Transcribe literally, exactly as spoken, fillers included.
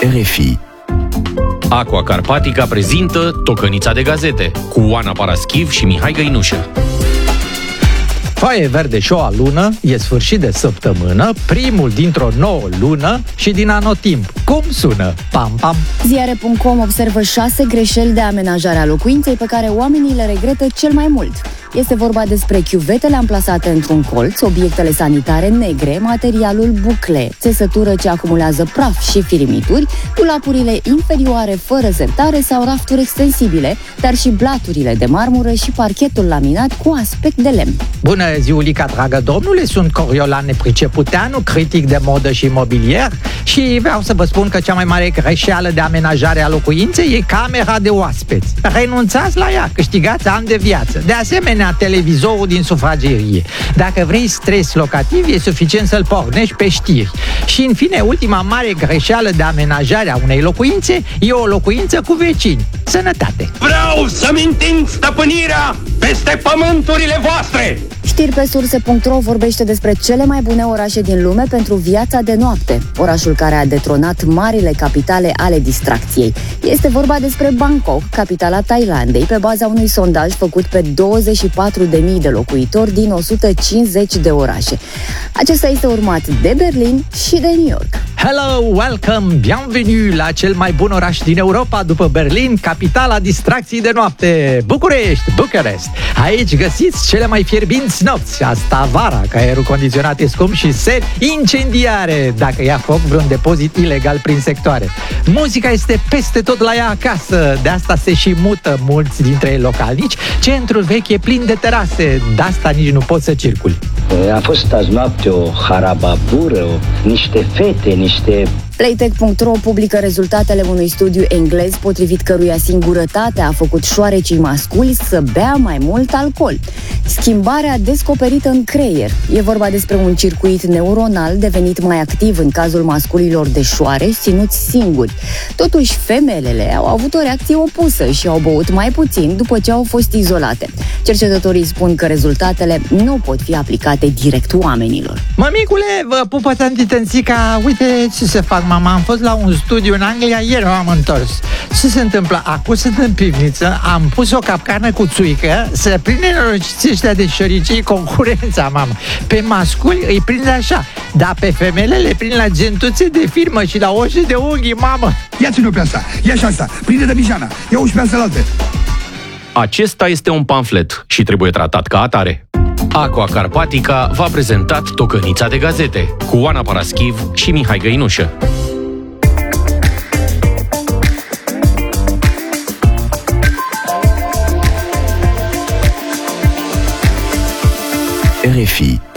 R F I. Aqua Carpatica prezintă Tocănița de gazete cu Oana Paraschiv și Mihai Găinușă. Foaie verde și o lună, e sfârșit de săptămână, primul dintr-o nouă lună și din anotimp. Cum sună? Pam, pam! Ziare punct com observă șase greșeli de amenajare a locuinței pe care oamenii le regretă cel mai mult. Este vorba despre chiuvetele amplasate într-un colț, obiectele sanitare negre, materialul bucle, țesătură ce acumulează praf și firimituri, dulapurile inferioare fără sertare sau rafturi extensibile, dar și blaturile de marmură și parchetul laminat cu aspect de lemn. Bună ziulica, dragă domnule, sunt Coriolan Nepriceputeanu, critic de modă și imobilier și vreau să vă spun că cea mai mare greșeală de amenajare a locuinței e camera de oaspeți. Renunțați la ea, câștigați ani de viață. De asemenea, televizorul din sufragerie. Dacă vrei stres locativ, e suficient să-l pornești pe știri. Și, în fine, ultima mare greșeală de amenajare a unei locuințe e o locuință cu vecini. Sănătate! Vreau să-mi întind stăpânirea peste pământurile voastre! Știri pe surse punct ro vorbește despre cele mai bune orașe din lume pentru viața de noapte. Orașul care a detronat marile capitale ale distracției. Este vorba despre Bangkok, capitala Thailandei, pe baza unui sondaj făcut pe douăzeci și patru de mii de locuitori din o sută cincizeci de orașe. Acesta este urmat de Berlin și de New York. Hello, welcome, bienvenue la cel mai bun oraș din Europa după Berlin, capitala distracției de noapte, București, Bucharest. Aici găsiți cele mai fierbinți nopți, asta vara, că aerul condiționat e scump și seri incendiare dacă ia foc vreun depozit ilegal prin sectoare. Muzica este peste tot la ea acasă, de asta se și mută mulți dintre ei localnici. Centrul vechi e plin de terase, de asta nici nu poți să circuli. A fost azi noapte o harababură, o, niște fete, niște... Playtech punct ro publică rezultatele unui studiu englez potrivit căruia singurătatea a făcut șoarecii masculi să bea mai mult alcool. Schimbarea descoperită în creier. E vorba despre un circuit neuronal devenit mai activ în cazul masculilor de șoareci ținuți singuri. Totuși, femelele au avut o reacție opusă și au băut mai puțin după ce au fost izolate. Cercetătorii spun că rezultatele nu pot fi aplicate direct oamenilor. Mămicule, vă pupă tantitențica, uite ce se fac, mama, am fost la un studiu în Anglia, ieri m-am întors. Ce se întâmplă? Acum sunt în pivniță, am pus o capcană cu țuică, să prinde norociții ăștia de șoricii concurența, mamă. Pe masculi îi prinde așa, dar pe femele le prind la gentuțe de firmă și la oșe de unghii, mamă. Ia ține-o pe asta, ia și asta, prinde de bijana, ia-o și pe asta alte. Acesta este un pamflet și trebuie tratat ca atare. Aqua Carpatica v-a prezentat Tocănița de gazete cu Oana Paraschiv și Mihai Găinușă. R F I.